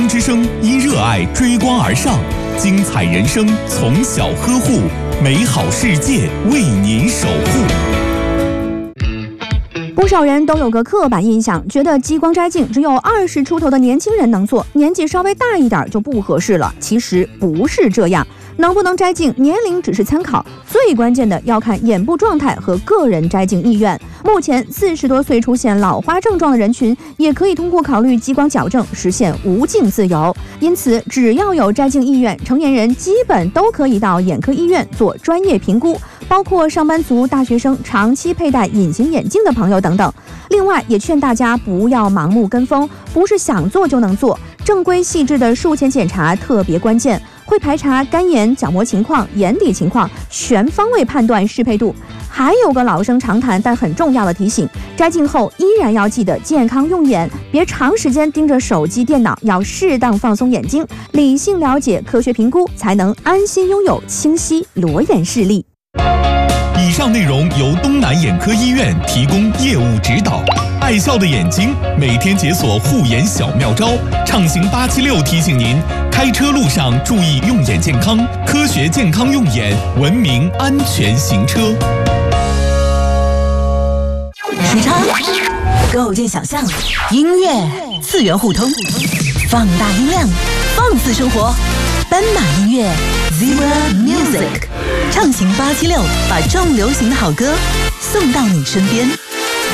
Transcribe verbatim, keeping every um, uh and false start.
之声因热爱追光而上，精彩人生从小呵护，美好世界为您守护。 不少人都有个刻板印象，觉得激光摘镜只有二十出头的年轻人能做，年纪稍微大一点就不合适了。其实不是这样，能不能摘镜，年龄只是参考，最关键的要看眼部状态和个人摘镜意愿。目前四十多岁出现老花症状的人群，也可以通过考虑激光矫正实现无镜自由。因此，只要有摘镜意愿，成年人基本都可以到眼科医院做专业评估，包括上班族、大学生、长期佩戴隐形眼镜的朋友等等。另外，也劝大家不要盲目跟风，不是想做就能做，正规细致的术前检查特别关键，会排查干眼、角膜情况、眼底情况，全方位判断适配度。还有个老生常谈但很重要的提醒，摘镜后依然要记得健康用眼，别长时间盯着手机电脑，要适当放松眼睛，理性了解科学评估，才能安心拥有清晰裸眼视力。 以上内容由东南眼科医院提供业务指导。爱笑的眼睛，每天解锁护眼小妙招。畅行八七六提醒您，开车路上注意用眼健康，科学健康用眼，文明安全行车。 时差，构建想象，音乐次元互通，放大音量，放肆生活。斑马音乐 Zebra Music， 畅行八七六，把重流行的好歌送到你身边。